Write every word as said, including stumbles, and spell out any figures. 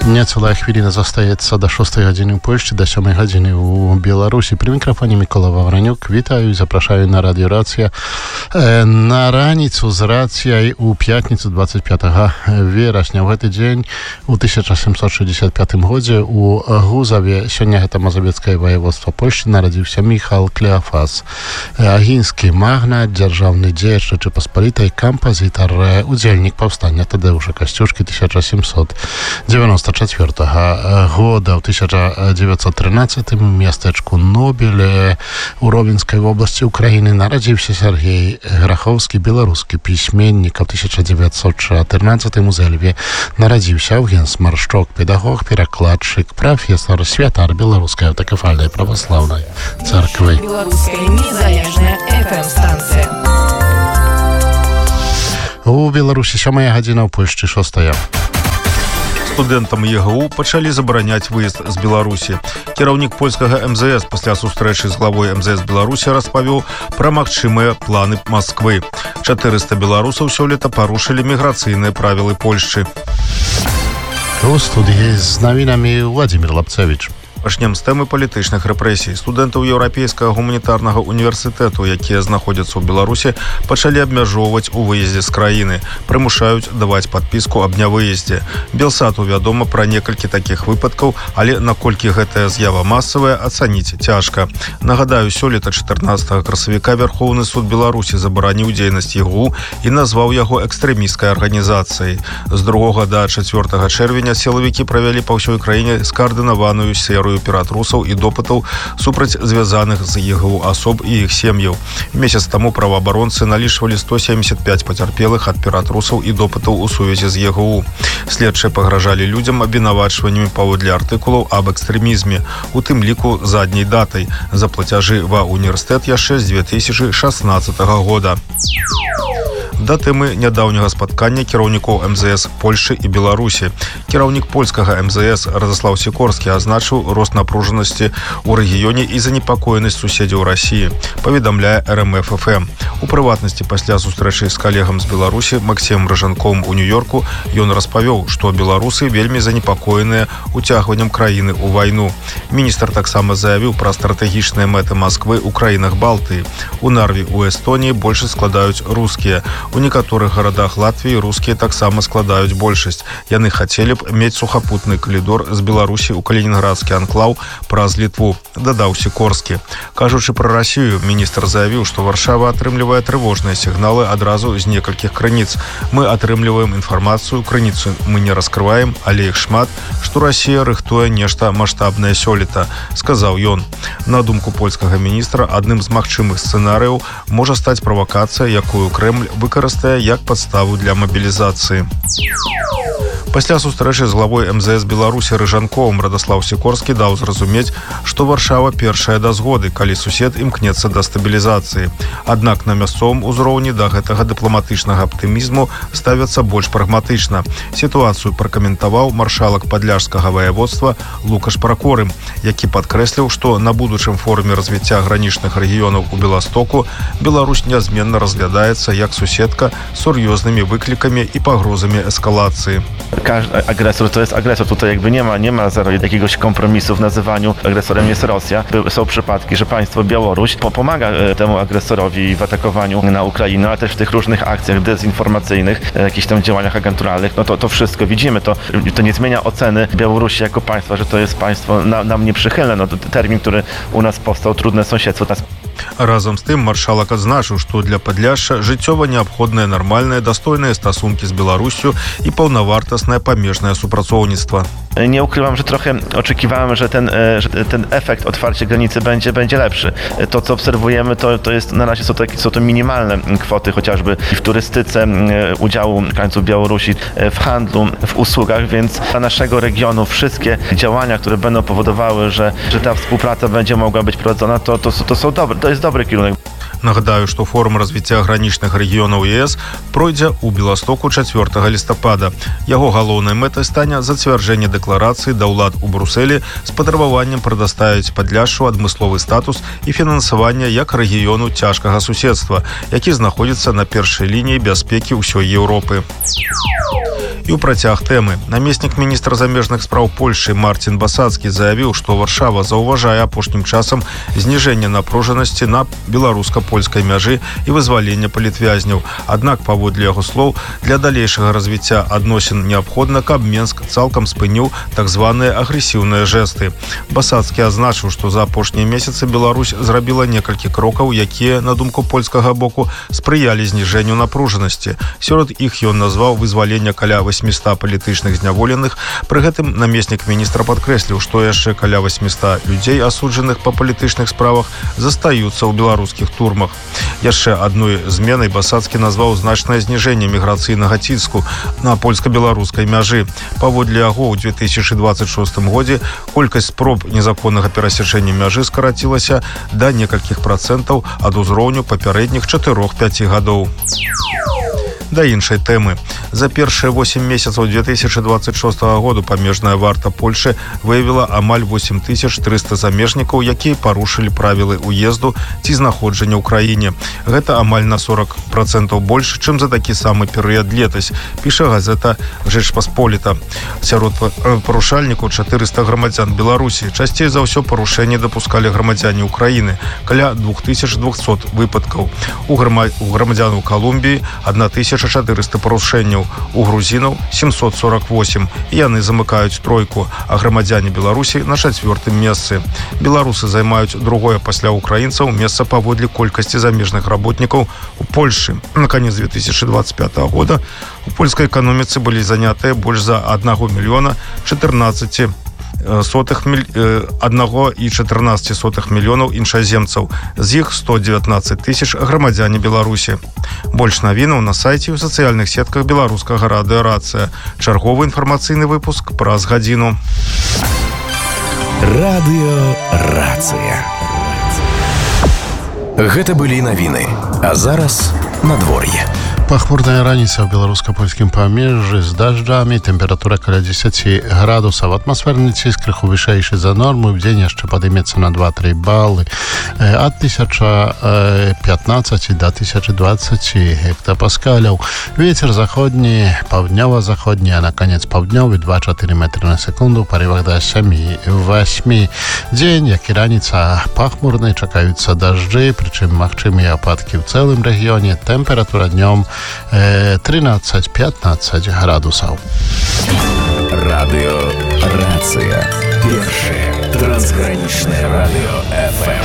Нецелая хвилина застаецца до шостой гадзіны ў Польшчы, до сёмай гадзіны ў Беларусі. При мікрафоне Микола Вавранюк. Вітаю і запрашаю на радіо Рація. На раніцу з Рацыяй у пятніцу двадцать пятого верасня. В гэты дзень у тысяча семьсот шестьдесят пятым годзе у Гузаве, сёння гэта Мазавецкае ваяводства Польшчы, нарадзіўся Міхал Клеафас. Агінскі магнат, дзяржаўны дзеяч Рэчы Паспалітай, кампазітар, удзельнік паўстання Тадэуша Касцюшкі тысяча семьсот девяносто четвёртого года. В тысяча девятьсот тринадцатым у мястэчку Нобеле у Ровенскай вобласці Украіны нарадзіўся Сергей Грахоўскі, беларускі пісьменнік. В тысяча девятьсот четырнадцатым у Зэльве нарадзіўся Аўгенс Маршчок, педагог, перакладчык, прафесор, святар беларускай аўтакефальнай праваслаўнай царквы. Беларуская незалежная эф эм-станцыя. У Беларусі сёмая гадзіна, ў Польшчы шостая. Студэнтам е гэ у пачалі забараняць выезд з Беларусі. Кіраўнік польскага эм зэ эс пасля сустрэчы з главой эм зэ эс Беларусі распавёў пра магчымыя планы Масквы. чатырыста беларусаў сёлета парушылі міграцыйныя правілы Польшчы. У студыі з навінамі Владзімір Лапцевіч. Пачнем з тэмы палітычных рэпрэсій. Студэнтаў Еўрапейскага гуманітарнага універсітэту, якія знаходзяцца ў Беларусі, пачалі абмяжоўваць у выездзе з краіны, прымушаюць даваць падпіску аб нявыездзе. Белсату вядома пра некалькі такіх выпадкаў, але наколькі гэтая з'ява масавая, ацаніць цяжка. Нагадаю, сёлета чатырнаццатага красавіка Вярхоўны суд Беларусі забараніў дзейнасць е гэ у і назваў яго экстрэмісцкай арганізацыяй. З другога да чацвёртага чэрвеня сілавікі правялі па ўсёй краіне скаардынаваную серыю ператрусаў і допытаў супраць звязаных з е гэ у асоб і іх сем'яў. Месяц таму праваабаронцы налічвалі сто семьдесят пять пацярпелых ад ператрусаў і допытаў у сувязі з е гэ у. Следчыя пагражалі людзям абвінавачваннямі паводле артыкулаў аб экстрэмізме, у тым ліку задняй датай, за плацяжы ва універсітэт яшчэ з две тысячи шестнадцатого года. Да тэмы нядаўняга спаткання кіраўнікоў эм зэ эс Польшчы і Беларусі. Кіраўнік польскага эм зэ эс Радаслаў Сікорскі азначыў рост напружанасці ў рэгіёне і занепакоенасць суседзяў Расіі, паведамляе эр эм эф эф эм. У прыватнасці, пасля сустрэчы з калегам з Беларусі Максімам Рыжанковым у Нью-Йорку, ён распавёў, што беларусы вельмі занепакоеныя уцягваннем краіны ў вайну. Міністр таксама заявіў пра стратэгічныя мэты Масквы ў краінах Балтыі. У Нарве ў Эстоніі большасць складаюць рускія. У некаторых гарадах Латвіі рускія таксама складаюць большасць. Яны хацелі б мець сухапутны калідор з Беларусі ў калінінградскі анклаў праз Літву, дадаў Сікорскі. Кажучы пра Расію, міністр заявіў, што Варшава атрымлівае трывожныя сігналы адразу з некалькіх крыніц. Мы атрымліваем інфармацыю, крыніцу мы не раскрываем, але іх шмат, што Расія рыхтуе нешта маштабнае сёлета, сказаў ён. На думку польскага міністра, адным з магчымых сцэнарыяў можа стаць правакацыя, якую Крэмль выкарыстае як падставу для мабілізацыі. Пасля сустрэчы з главой эм зэ эс Беларусі Рыжанковым Радаслаў Сікорскі даў зразумець, што Варшава першая да згоды, калі сусед імкнецца да стабілізацыі. Аднак на мясцовым узроўні да гэтага дыпламатычнага аптымізму ставяцца больш прагматычна. Сітуацыю пракаментаваў маршалак падляшскага ваяводства Лукаш Пракорым, які падкрэсліў, што на будучым форуме развіцця гранічных рэгіёнаў у Беластоку Беларусь нязменна разглядаецца як суседка з сур'ёзнымі выклікамі і пагрозамі эскалацыі. Każdy agresor to jest agresor. Tutaj jakby nie ma, nie ma zero jakiegoś kompromisu w nazywaniu. Agresorem jest Rosja. Są przypadki, że państwo Białoruś pomaga temu agresorowi w atakowaniu na Ukrainę, ale też w tych różnych akcjach dezinformacyjnych, jakichś tam działaniach agenturalnych. No to, to wszystko widzimy. To, to nie zmienia oceny Białorusi jako państwa, że to jest państwo na, nam nieprzychylne. No to termin, który u nas powstał, trudne sąsiedztwo. Разам з тым маршалак адзначыў, што для Падляшша жыццёва неабходныя нармальныя дастойныя стасункі з Беларуссю і паўнавартаснае памежнае супрацоўніцтва. Nie ukrywam, że trochę oczekiwałem, że ten, że ten efekt otwarcia granicy będzie, będzie lepszy. To, co obserwujemy, to, to jest na razie są to, są to minimalne kwoty, chociażby w turystyce, udziału mieszkańców Białorusi w handlu, w usługach, więc dla naszego regionu wszystkie działania, które będą powodowały, że, że ta współpraca będzie mogła być prowadzona, to, to, to są dobre, to jest dobry kierunek. Нагадаю, што форум развіцця гранічных рэгіёнаў е эс пройдзе ў Беластоку чацвёртага лістапада. Яго галоўнай мэтай стане зацвярджэнне дэкларацыі да ўлад у Брусэлі з патрабаваннем прадаставіць Падляшшу адмысловы статус і фінансаванне як рэгіёну цяжкага суседства, які знаходзіцца на першай лініі бяспекі ўсёй Еўропы. І ў працяг тэмы. Намеснік міністра замежных спраў Польшчы Марцін Басацкі заявіў, што Варшава заўважае апошнім часам зніжэнне напружанасці на беларуска-польскай мяжы і вызвалення палітвязняў. Аднак, паводле яго слоў, для далейшага развіцця адносін неабходна, каб Менск цалкам спыніў так званыя агрэсіўныя жэсты. Басацкі азначыў, што за апошнія месяцы Беларусь зрабіла некалькі крокаў, якія, на думку польскага боку, спрыялі зніжэнню напружанасці. Сярод іх ён назваў вызвалення каля восьмісот палітычных зняволеных. Пры гэтым намеснік міністра падкрэсліў, што яшчэ каля восьмісот людзей, асуджаных па палітычных справах, застаюцца ў беларускіх турмах. Яшчэ адной зменай Басацкі назваў значнае зніжэнне міграцыйнага ціску на польска-беларускай мяжы. Паводле яго, у две тысячи двадцать шостым годзе колькасць спроб незаконнага перасячэння мяжы скарацілася да некалькіх працэнтаў ад узроўню папярэдніх чатырох-пяці гадоў. Да іншай тэмы. За першыя восем месяцаў две тысячи двадцать шостага году памежная варта Польшчы выявіла амаль восемь тысяч трыста замежнікаў, якія парушылі правілы ўезду ці знаходжання ў краіне. Гэта амаль на сорок процентаў больш, чым за такі самы перыяд летась, піша газета «Жэч Пасполіта». Сярод парушальнікаў чатырыста грамадзян Беларусі. Часцей за ўсё парушэнні дапускалі грамадзяне Украіны, каля две тысячи двухсот выпадкаў. У грамадзянаў Калумбіі тысяча чатырыста парушэнняў, у грузінаў семьсот сорок восемь, і яны замыкаюць тройку, а грамадзяне Беларусі на чацвёртым месцы. Беларусы займаюць другое пасля украінцаў месца паводле колькасці замежных работнікаў у Польшчы. На канец две тысячи двадцать пятого года у польскай эканоміцы былі занятыя больш за аднаго мільёна чатырнаццаць сотых аднаго і чатырнаццаць сотых мільёнаў іншаземцаў. З іх сто дзевятнаццаць тысяч грамадзяне Беларусі. Больш навінаў на сайце і ў сацыяльных сетках беларускага радыё «Рацыя». Чарговы інфармацыйны выпуск праз гадзіну. Радыё «Рацыя». Гэта былі навіны. А зараз надвор'е. Пахмурная раніца ў беларуска-польскім памежжы з дажджамі, тэмпература каля дзесяці градусаў, атмасферны ціск крыху вышэйшы за норму, в дзень яшчэ падымецца на два-тры балы, ад тысяча пятнаццаць да тысячы дваццаць гектапаскаляў. Вецер заходні, паўднёва-заходні, а на канец паўднёвы два-чатыры метры на секунду, у парывах да сямі-восьмі. Дзень, як і раніца, пахмурны, чакаюцца дажджы, прычым магчымыя ападкі ў цэлым рэгіёне. Тэмпература днём тринадцать-пятнадцать градусаў. Радыё «Рацыя». Першае трансгранічнае радыё эф эм.